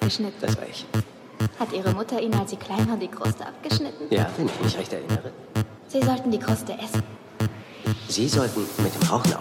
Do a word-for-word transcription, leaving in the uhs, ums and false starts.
geschnitten? Das war ich. Hat Ihre Mutter Ihnen, als Sie klein waren, die Kruste abgeschnitten? Ja, wenn ich mich recht erinnere. Sie sollten die Kruste essen. Sie sollten mit dem Rauchen